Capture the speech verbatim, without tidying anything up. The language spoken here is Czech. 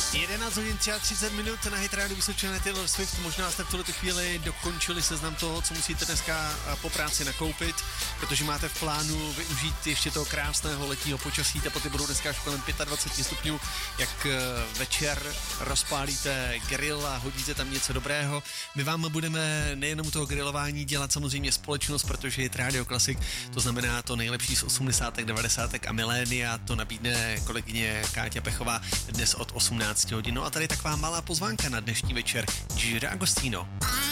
jedenáct hodin třicet minut na Hit Radio Vysočané, Taylor Swift. Možná jste v tuto chvíli dokončili seznam toho, co musíte dneska po práci nakoupit, protože máte v plánu využít ještě toho krásného letního počasí. Teploty budou dneska až kolem dvacet pět stupňů, jak večer rozpálíte grill a hodíte tam něco dobrého. My vám budeme nejenom u toho grilování dělat samozřejmě společnost, protože je Radio Classic, to znamená to nejlepší z osmdesátek, devadesátek a milénia, to nabídne kolegyně Káťa Pechová dnes od osmnácti hodin. No a tady taková malá pozvánka na dnešní večer. Gigi D'Agostino.